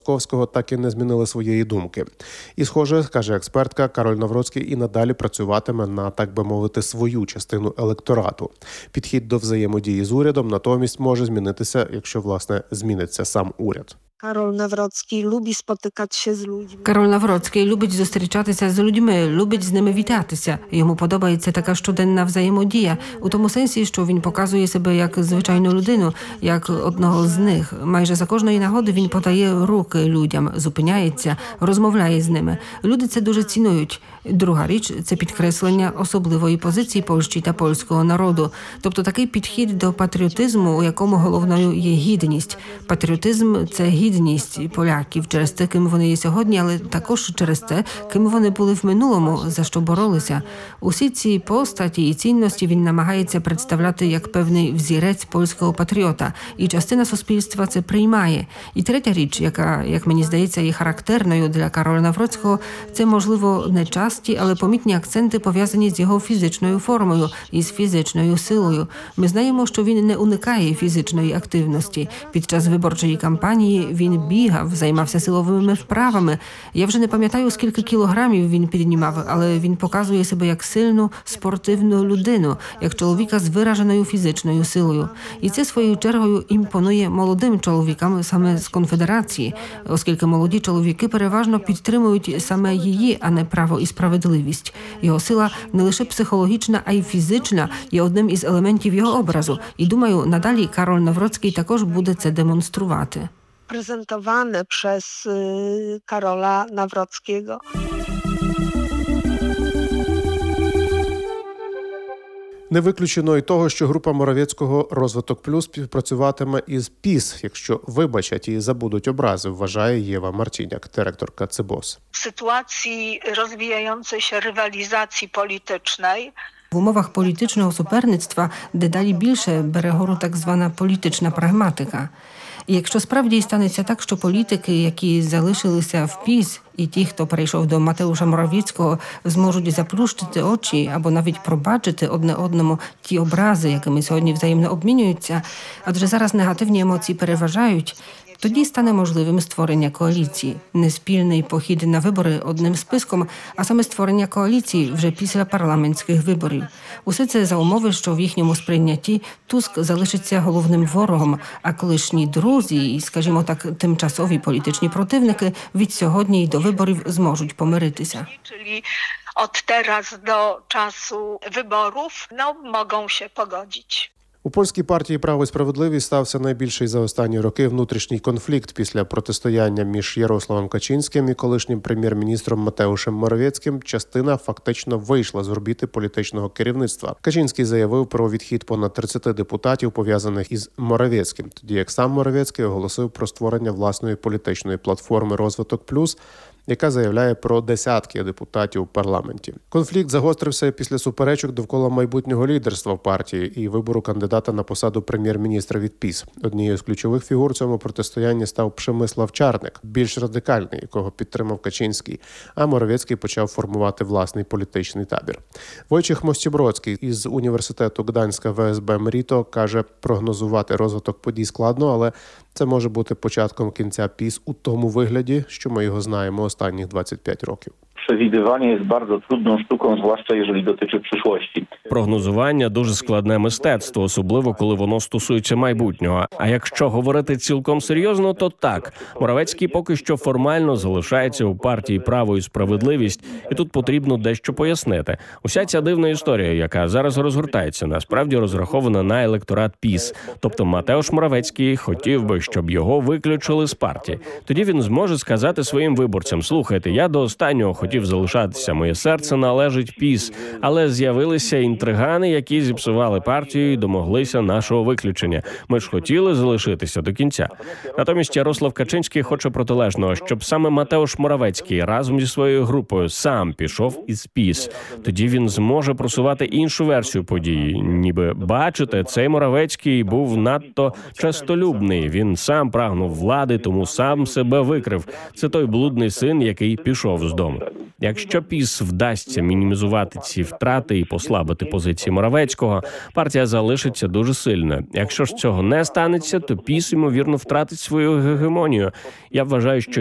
Ковського так і не змінили своєї думки. І, схоже, каже експертка, Кароль Навроцький і надалі працюватиме на, так би мовити, свою частину електорату. Підхід до взаємодії з урядом натомість може змінитися, якщо, власне, зміниться сам уряд. Karol Nawrocki lubi spotykać się z ludźmi. Кароль Навроцький любить зустрічатися з людьми, любить з ними вітатися. Йому подобається така щоденна взаємодія, у тому сенсі, що він показує себе як звичайну людину, як одного з них. Майже за кожної нагоди він подає руки людям, зупиняється, розмовляє з ними. Люди це дуже цінують. Друга річ – це підкреслення особливої позиції Польщі та польського народу. Тобто такий підхід до патріотизму, у якому головною є гідність. Патріотизм – це гідність поляків через те, ким вони є сьогодні, але також через те, ким вони були в минулому, за що боролися. Усі ці постаті і цінності він намагається представляти як певний взірець польського патріота. І частина суспільства це приймає. І третя річ, яка, як мені здається, є характерною для Кароля Навроцького, це, можливо, не часті, але помітні акценти, пов'язані з його фізичною формою і з фізичною силою. Ми знаємо, що він не уникає фізичної активності. Під час виборчої кампанії він бігав, займався силовими вправами. Я вже не пам'ятаю, скільки кілограмів він піднімав, але він показує себе як сильну, спортивну людину, як чоловіка з вираженою фізичною силою. І це, своєю чергою, імпонує молодим чоловікам саме з Конфедерації, оскільки молоді чоловіки переважно підтримують саме її, а не право і справедливість. Його сила не лише психологічна, а й фізична є одним із елементів його образу. І, думаю, надалі Кароль Навроцький також буде це демонструвати. Prezentowane przez Karola Nawrockiego. Не виключено й того, що група Моровецького «Розвиток Плюс» співпрацюватиме із ПІС, якщо вибачать і забудуть образи, вважає Єва Марціняк, директорка ЦБОС. W sytuacji rozwijającej się rywalizacji politycznej В умовах політичного суперництва дедалі більше бере гору так звана політична прагматика. І якщо справді станеться так, що політики, які залишилися в ПІС, і ті, хто перейшов до Матеуша Моровецького, зможуть заплющити очі або навіть пробачити одне одному ті образи, якими сьогодні взаємно обмінюються, адже зараз негативні емоції переважають, тоді стане можливим створення коаліції. Не спільний похід на вибори одним списком, а саме створення коаліції вже після парламентських виборів. Усе це за умови, що в їхньому сприйнятті Туск залишиться головним ворогом, а колишні друзі і, скажімо так, тимчасові політичні противники від сьогодні й до виборів зможуть помиритися. czyli od teraz do czasu wyborów, mogą się pogodzić. У польській партії «Право і справедливість» стався найбільший за останні роки внутрішній конфлікт після протистояння між Ярославом Качинським і колишнім прем'єр-міністром Матеушем Моровецьким. Частина фактично вийшла з орбіти політичного керівництва. Качинський заявив про відхід понад 30 депутатів, пов'язаних із Моровецьким, тоді як сам Моровецький оголосив про створення власної політичної платформи «Розвиток Плюс», яка заявляє про десятки депутатів у парламенті. Конфлікт загострився після суперечок довкола майбутнього лідерства в партії і вибору кандидата на посаду прем'єр-міністра від ПІС. Однією з ключових фігур в цьому протистоянні став Przemysław Czarnek, більш радикальний, якого підтримав Качинський, а Моровецький почав формувати власний політичний табір. Войciech Mościbrocki із університету Гданська ВСБ МРІТО каже, прогнозувати розвиток подій складно, але це може бути початком кінця ПІС у тому вигляді, що ми його знаємо останніх 25 років. Przewidywanie jest bardzo trudną sztuką, zwłaszcza jeżeli dotyczy przyszłości. Прогнозування – дуже складне мистецтво, особливо коли воно стосується майбутнього. А якщо говорити цілком серйозно, то так. Моровецький поки що формально залишається у партії «Право і справедливість», і тут потрібно дещо пояснити. Уся ця дивна історія, яка зараз розгортається, насправді розрахована на електорат ПІС. Тобто Матеуш Моровецький хотів би, щоб його виключили з партії. Тоді він зможе сказати своїм виборцям: «Слухайте, я до останнього хотів залишатися, моє серце належить ПІС, але з'явилися інтригани, які зіпсували партію і домоглися нашого виключення. Ми ж хотіли залишитися до кінця». Натомість Ярослав Качинський хоче протилежного, щоб саме Матеуш Моровецький разом зі своєю групою сам пішов із ПІС. Тоді він зможе просувати іншу версію події. Ніби, бачите, цей Моровецький був надто честолюбний. Він сам прагнув влади, тому сам себе викрив. Це той блудний син, який пішов з дому. Якщо ПІС вдасться мінімізувати ці втрати і послабити позиції Моравецького, партія залишиться дуже сильною. Якщо ж цього не станеться, то ПІС, ймовірно, втратить свою гегемонію. Я вважаю, що